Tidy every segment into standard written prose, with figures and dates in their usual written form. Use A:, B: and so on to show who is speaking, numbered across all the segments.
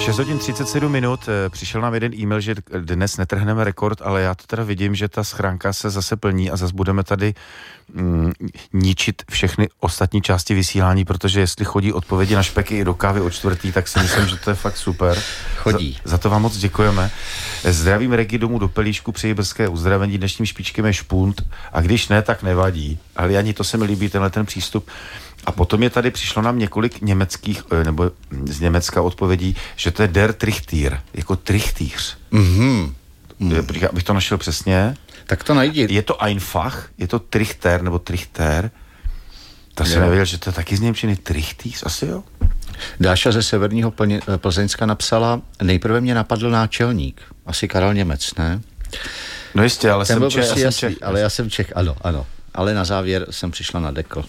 A: 6 hodin 37 minut, přišel nám jeden e-mail, že dnes netrhneme rekord, ale já to teda vidím, že ta schránka se zase plní a zase budeme tady ničit všechny ostatní části vysílání, protože jestli chodí odpovědi na špeky i do kávy od 4, tak si myslím, že to je fakt super.
B: Chodí.
A: Za to vám moc děkujeme. Zdravím Regi domů do Pelíšku, přeji brzké uzdravení, dnešním špičkem je špunt a když ne, tak nevadí. Ale ani to se mi líbí, tenhle ten přístup. A potom je tady, přišlo nám několik německých, nebo z Německa odpovědí, že to je der Trichtier, jako trichtýř. Abych to našel přesně.
B: Tak to najdi.
A: Je to einfach, je to Trichter nebo Trichter. To jsem nevěděl, že to je taky z němčiny Trichtýř, asi jo?
B: Dáša ze severního Plzeňska napsala, nejprve mě napadl náčelník, asi Karel Němec, ne?
A: No jistě, ale jsem Čech.
B: Ale já jsem Čech, ano. Ale na závěr jsem přišla na Dekl.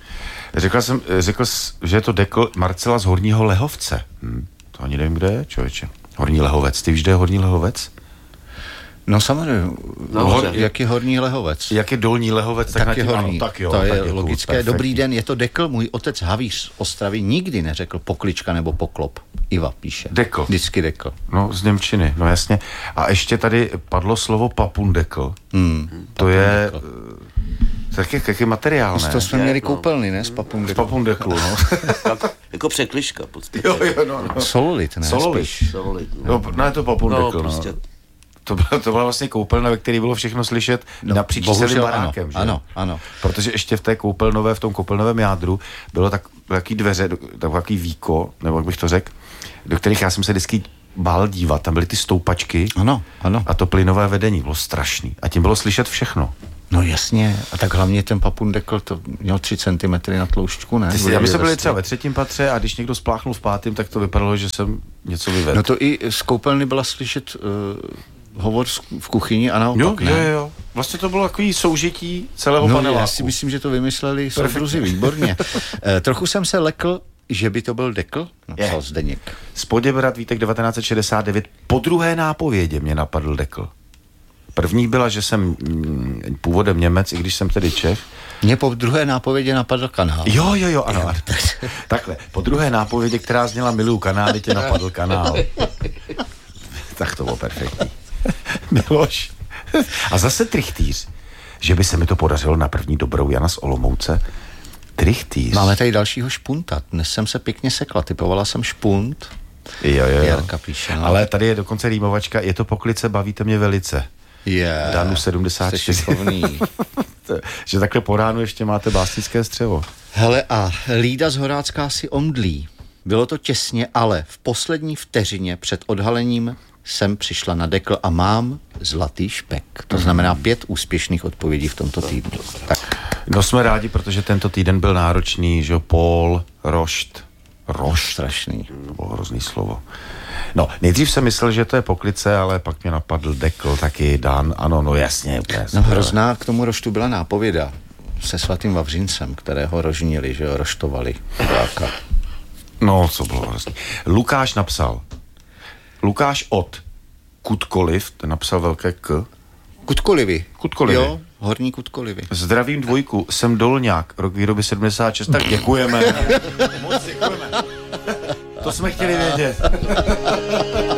A: Řekl, že je to Dekl Marcela z Horního Lehovce. To ani nevím, kde je, člověče. Horní Lehovec. Ty víš, kde je Horní Lehovec?
B: No samozřejmě. Jak je Horní Lehovec?
A: Jak je Dolní Lehovec, tak je Horní.
B: Tak jo, to je logické. Perfektní. Dobrý den, je to Dekl. Můj otec Havíř z Ostravy nikdy neřekl poklička nebo poklop. Iva píše.
A: Dekl.
B: Vždycky Dekl.
A: No, z němčiny, no jasně. A ještě tady padlo slovo papundekl. To je... Taky materiál, ne?
B: To jsme měli koupelny, ne? Z papundeklu.
A: Z papundeklu, no.
C: Jako překližka, v podstatě.
A: Jo, no.
B: Sololit, ne?
A: Sololit.
C: No.
A: Ne, to papundekl,
C: no. Prostě.
A: To byla vlastně koupelna, ve které bylo všechno slyšet napříč celým barákem, že?
B: Ano.
A: Protože ještě v té koupelnové, v tom koupelnovém jádru bylo takový dveře, takový víko, nebo jak bych to řekl, do kterých já jsem se vždycky bál dívat. Tam byly ty stoupačky.
B: Ano.
A: A to plynové vedení bylo strašný. A tím bylo slyšet všechno.
B: No jasně, a tak hlavně ten papundekl to měl 3 cm na tloušťku, ne?
A: My jsme byli třeba ve 3. patře a když někdo spláchnul v 5., tak to vypadalo, že jsem něco vyvedl.
B: No to i z koupelny byla slyšet hovor v kuchyni a naopak, ne?
A: Jo. Vlastně to bylo takový soužití celého paneláku.
B: Já si myslím, že to vymysleli soudruzi výborně. Trochu jsem se lekl, že by to byl Dekl, napsal Zdeněk.
A: Z Poděbrad, Vítek 1969, po druhé nápovědě mě napadl Dekl. První byla, že jsem původem Němec, i když jsem tedy Čech.
B: Mě po druhé nápovědě napadl kanál.
A: Jo, ano. Takhle, po druhé nápovědě, která zněla miluju kanály, tě napadl kanál. Tak to bylo perfektní. Miloš. A zase Trichtýř. Že by se mi to podařilo na první dobrou Jana z Olomouce. Trichtýř.
B: Máme tady dalšího špunta. Dnes jsem se pěkně sekla. Typovala jsem špunt.
A: Jo.
B: Jarka píše, no.
A: Ale tady je dokonce rýmovačka. Je to poklice, bavíte mě velice. Danu 74. Že takhle po ránu ještě máte básnické střevo.
B: Hele, a Lída z Horácká si omdlí. Bylo to těsně, ale v poslední vteřině před odhalením jsem přišla na Dekl a mám zlatý špek. To znamená 5 úspěšných odpovědí v tomto týdnu. Tak.
A: No jsme rádi, protože tento týden byl náročný, že Pól, Rošt.
B: Strašný.
A: To bylo hrozný slovo. No, nejdřív jsem myslel, že to je poklice, ale pak mě napadl Dekl, taky Dan. Ano, no jasně.
B: No hrozná k tomu Roštu byla nápověda se svatým Vavřincem, kterého rožnili, že jo, roštovali.
A: No, co bylo hrozný. Lukáš napsal. Lukáš od Kutkoliv, ten napsal velké K.
B: Kutkolivy. Jo, Horní Kutkolivy.
A: Zdravím dvojku, jsem Dolňák, rok výroby 76, tak děkujeme. Moc děkujeme. To jsme chtěli vědět.